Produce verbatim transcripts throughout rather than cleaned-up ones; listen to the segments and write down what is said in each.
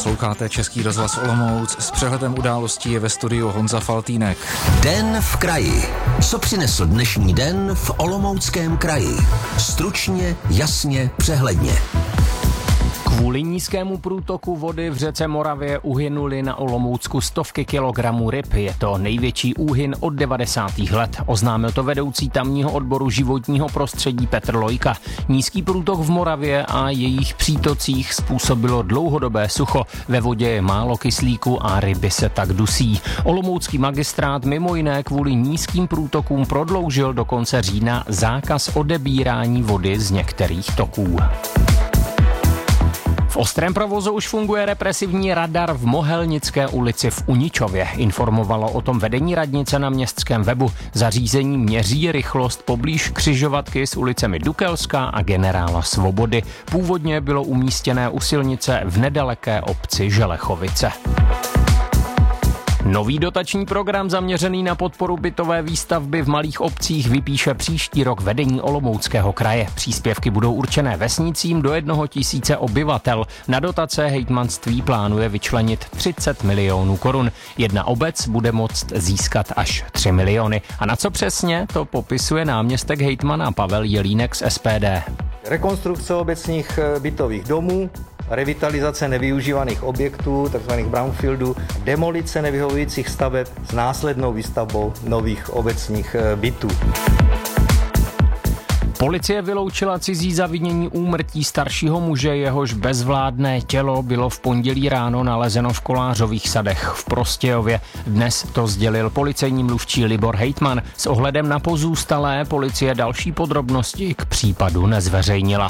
Posloucháte Český rozhlas Olomouc, s přehledem událostí je ve studiu Honza Faltýnek. Den v kraji. Co přinesl dnešní den v Olomouckém kraji? Stručně, jasně, přehledně. Kvůli nízkému průtoku vody v řece Moravě uhynuli na Olomoucku stovky kilogramů ryb. Je to největší úhyn od devadesátých let. Oznámil to vedoucí tamního odboru životního prostředí Petr Lojka. Nízký průtok v Moravě a jejich přítocích způsobilo dlouhodobé sucho. Ve vodě je málo kyslíku a ryby se tak dusí. Olomoucký magistrát mimo jiné kvůli nízkým průtokům prodloužil do konce října zákaz odebírání vody z některých toků. V ostrém provozu už funguje represivní radar v Mohelnické ulici v Uničově. Informovalo o tom vedení radnice na městském webu. Zařízení měří rychlost poblíž křižovatky s ulicemi Dukelská a Generála Svobody. Původně bylo umístěné u silnice v nedaleké obci Želechovice. Nový dotační program zaměřený na podporu bytové výstavby v malých obcích vypíše příští rok vedení Olomouckého kraje. Příspěvky budou určené vesnicím do jednoho tisíce obyvatel. Na dotace hejtmanství plánuje vyčlenit třicet milionů korun. Jedna obec bude moct získat až tři miliony. A na co přesně, to popisuje náměstek hejtmana Pavel Jelínek z S P D. Rekonstrukce obecních bytových domů, revitalizace nevyužívaných objektů, tzv. brownfieldů, demolice nevyhovujících staveb s následnou výstavbou nových obecních bytů. Policie vyloučila cizí zavinění úmrtí staršího muže, jehož bezvládné tělo bylo v pondělí ráno nalezeno v Kolářových sadech v Prostějově. Dnes to sdělil policejní mluvčí Libor Hejtman. S ohledem na pozůstalé policie další podrobnosti k případu nezveřejnila.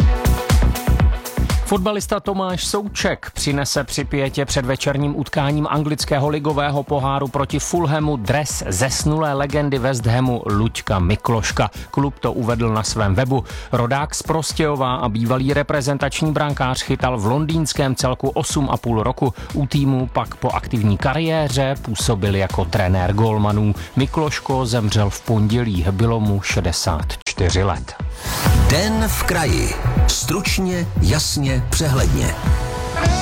Fotbalista Tomáš Souček přinese při Pietě před večerním utkáním anglického ligového poháru proti Fulhamu dres zesnulé legendy West Hamu Luďka Mikloška. Klub to uvedl na svém webu. Rodák z Prostějova a bývalý reprezentační brankář chytal v londýnském celku osm a půl roku. U týmu pak po aktivní kariéře působil jako trenér gólmanů. Mikloško zemřel v pondělí, bylo mu šedesát čtyři let. Den v kraji. Stručně, jasně, přehledně.